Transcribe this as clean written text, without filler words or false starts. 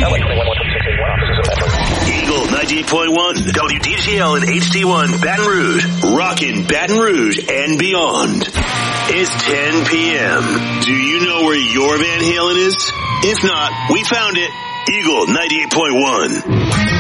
Eagle 98.1, WDGL and HD1, Baton Rouge, rockin' Baton Rouge and beyond. It's 10 p.m. Do you know where your Van Halen is? If not, we found it. Eagle 98.1.